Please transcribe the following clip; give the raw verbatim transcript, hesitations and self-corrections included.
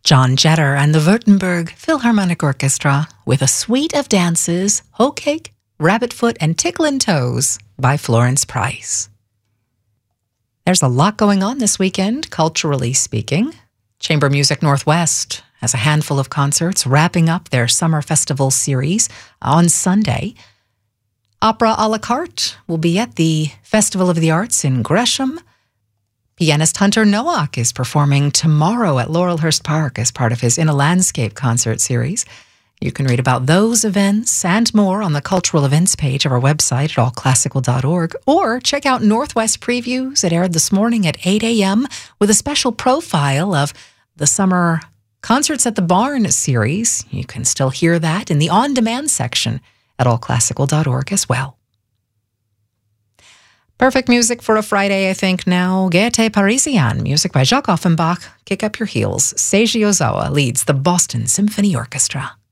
John Jetter and the Württemberg Philharmonic Orchestra with a suite of dances, Hoe Cake, Rabbit Foot, and Ticklin' Toes by Florence Price. There's a lot going on this weekend, culturally speaking. Chamber Music Northwest has a handful of concerts wrapping up their summer festival series on Sunday. Opera à la carte will be at the Festival of the Arts in Gresham. Pianist Hunter Nowak is performing tomorrow at Laurelhurst Park as part of his In a Landscape concert series. You can read about those events and more on the cultural events page of our website at all classical dot org, or check out Northwest Previews. It aired this morning at eight a.m. with a special profile of the summer Concerts at the Barn series. You can still hear that in the on-demand section at all classical dot org as well. Perfect music for a Friday, I think, now. Gaieté Parisienne, music by Jacques Offenbach. Kick up your heels. Seiji Ozawa leads the Boston Symphony Orchestra.